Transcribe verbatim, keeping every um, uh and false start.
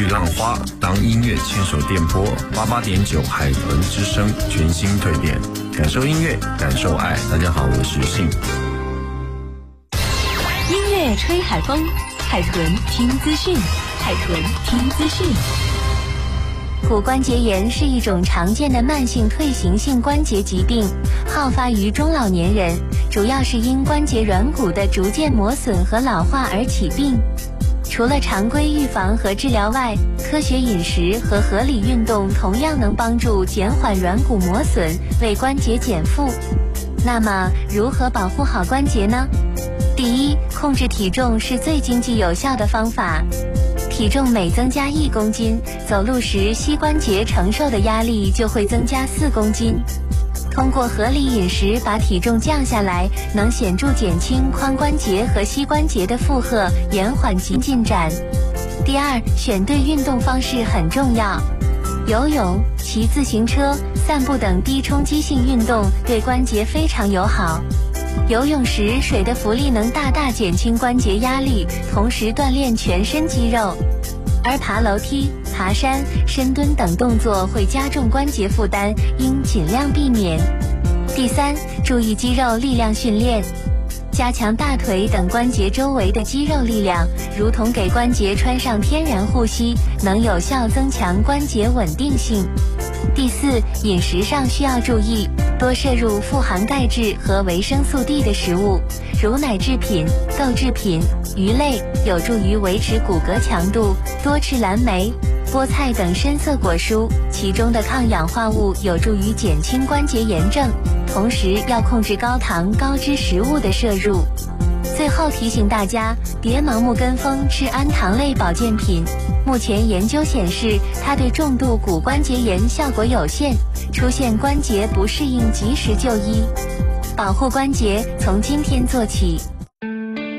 遇浪花，当音乐牵手电波，八八点九海豚之声，全新蜕变，感受音乐，感受爱。大家好，我是信。 音乐吹海风，海豚听资讯，海豚听资讯。 骨关节炎是一种常见的慢性退行性关节疾病，好发于中老年人，主要是因关节软骨的逐渐磨损和老化而起病。除了常规预防和治疗外，科学饮食和合理运动同样能帮助减缓软骨磨损，为关节减负。那么，如何保护好关节呢？第一，控制体重是最经济有效的方法。体重每增加一公斤，走路时膝关节承受的压力就会增加四公斤。通过合理饮食把体重降下来，能显著减轻髋关节和膝关节的负荷，延缓其进展。第二，选对运动方式很重要。游泳、骑自行车、散步等低冲击性运动对关节非常友好。游泳时，水的浮力能大大减轻关节压力，同时锻炼全身肌肉。而爬楼梯、爬山、深蹲等动作会加重关节负担，应尽量避免。第三，注意肌肉力量训练，加强大腿等关节周围的肌肉力量，如同给关节穿上天然护膝，能有效增强关节稳定性。第四，饮食上需要注意，多摄入富含钙质和维生素 D 的食物，如奶制品、豆制品、鱼类，有助于维持骨骼强度。多吃蓝莓、菠菜等深色果蔬，其中的抗氧化物有助于减轻关节炎症。同时要控制高糖高脂食物的摄入。最后提醒大家，别盲目跟风吃氨糖类保健品。目前研究显示，它对重度骨关节炎效果有限，出现关节不适应及时就医。保护关节，从今天做起。